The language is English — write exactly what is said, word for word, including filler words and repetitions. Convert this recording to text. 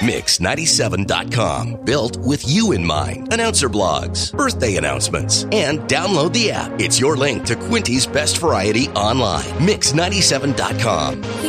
mix ninety-seven dot com. Built with you in mind. Announcer blogs, birthday announcements, and download the app. It's your link to Quinty's best variety online. mix ninety-seven dot com.